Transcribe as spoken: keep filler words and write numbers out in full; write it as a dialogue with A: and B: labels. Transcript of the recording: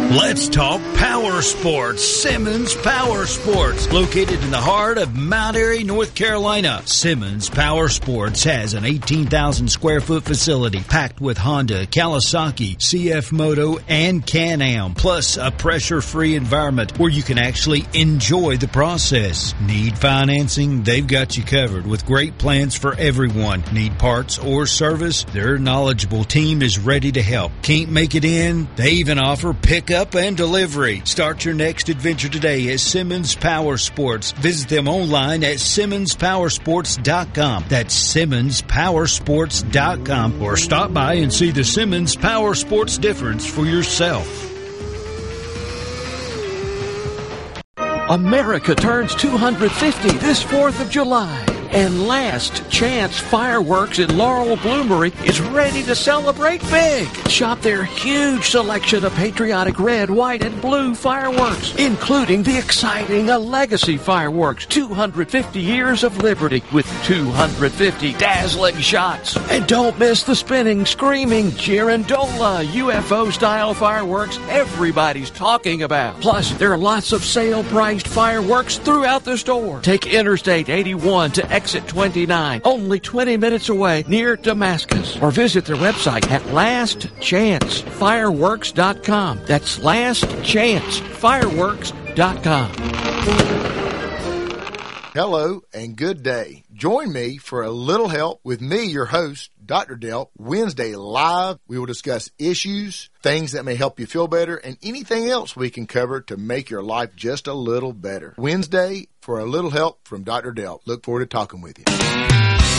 A: Let's talk power sports. Simmons Power Sports, located in the heart of Mount Airy, North Carolina. Simmons Power Sports has an eighteen thousand square foot facility packed with Honda, Kawasaki, C F Moto, and Can-Am, plus a pressure-free environment where you can actually enjoy the process. Need financing? They've got you covered with great plans for everyone. Need parts or service? Their knowledgeable team is ready to help. Can't make it in? They even offer pickup and delivery. Start your next adventure today at Simmons Power Sports. Visit them online at simmons power sports dot com. That's simmons power sports dot com. Or stop by and see the Simmons Power Sports difference for yourself.
B: America turns two hundred fifty this fourth of July. And Last Chance Fireworks in Laurel Bloomery is ready to celebrate big. Shop their huge selection of patriotic red, white, and blue fireworks, including the exciting A Legacy Fireworks, two hundred fifty years of liberty with two hundred fifty dazzling shots. And don't miss the spinning, screaming Girandola U F O-style fireworks everybody's talking about. Plus, there are lots of sale-priced fireworks throughout the store. Take Interstate eighty-one to Exit twenty-nine, only twenty minutes away near Damascus. Or visit their website at last chance fireworks dot com. That's last chance fireworks dot com.
C: Hello and good day. Join me for a little help with me, your host, Doctor Delp, Wednesday live. We will discuss issues, things that may help you feel better, and anything else we can cover to make your life just a little better. Wednesday for a little help from Doctor Delp. Look forward to talking with you.